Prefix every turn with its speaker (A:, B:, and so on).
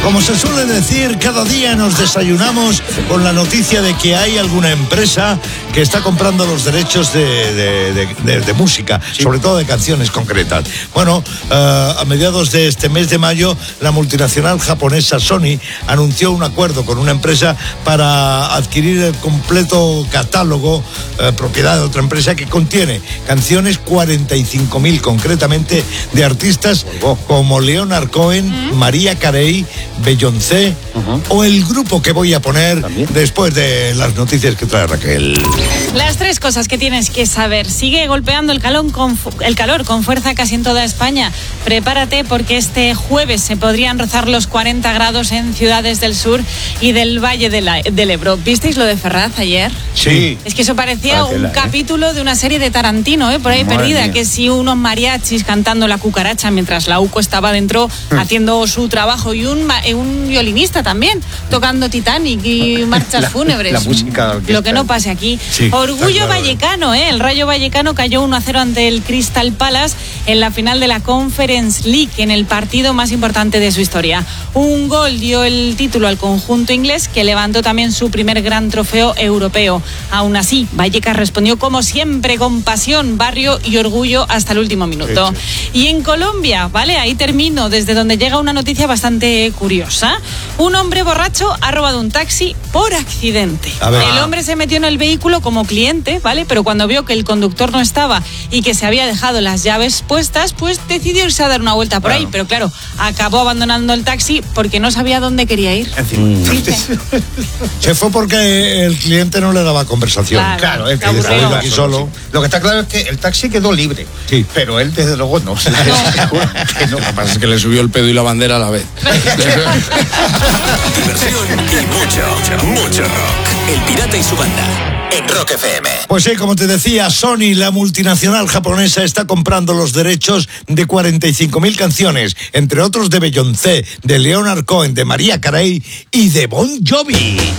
A: Como se suele decir, cada día nos desayunamos con la noticia de que hay alguna empresa que está comprando los derechos de música, sí, sobre todo de canciones concretas. Bueno, a mediados de este mes de mayo, la multinacional japonesa Sony anunció un acuerdo con una empresa para adquirir el completo catálogo, propiedad de otra empresa, que contiene canciones 45.000 concretamente de artistas como Leonard Cohen, Mariah Carey, Beyoncé o el grupo que voy a poner ¿también? Después de las noticias que trae Raquel.
B: Las tres cosas que tienes que saber. Sigue golpeando el calor con fuerza casi en toda España. Prepárate porque este jueves se podrían rozar los 40 grados en ciudades del sur y del Valle del Ebro. ¿Visteis lo de Ferraz ayer?
A: Sí.
B: Es que eso parecía un capítulo de una serie de Tarantino, por ahí madre perdida, mía. Que si unos mariachis cantando La Cucaracha mientras la UCO estaba dentro haciendo su trabajo y un violinista también tocando Titanic y marchas fúnebres.
C: La música
B: lo que no pase aquí.
A: Sí,
B: Orgullo
A: claro.
B: Vallecano, el Rayo Vallecano cayó 1-0 ante el Crystal Palace en la final de la Conference League, en el partido más importante de su historia. Un gol dio el título al conjunto inglés, que levantó también su primer gran trofeo europeo. Aún así, Vallecas respondió como siempre con pasión, barrio y orgullo hasta el último minuto. Y en Colombia, ahí termino, desde donde llega una noticia bastante curiosa. Un hombre borracho ha robado un taxi por accidente. El hombre se metió en el vehículo como cliente, pero cuando vio que el conductor no estaba y que se había dejado las llaves puestas, pues decidió irse a dar una vuelta por ahí. Pero claro, acabó abandonando el taxi porque no sabía dónde quería ir.
A: Se fue porque el cliente no le daba conversación.
C: Claro, es que
A: iba aquí solo.
C: Lo que está claro es que el taxi quedó libre,
A: sí,
C: pero él desde luego no. Que no.
D: Lo que pasa es que le subió el pedo y la bandera a la vez.
E: Diversión y mucho rock. El Pirata y su banda en Rock FM.
A: Pues sí, como te decía, Sony, la multinacional japonesa, está comprando los derechos de 45.000 canciones, entre otros de Beyoncé, de Leonard Cohen, de Mariah Carey y de Bon Jovi.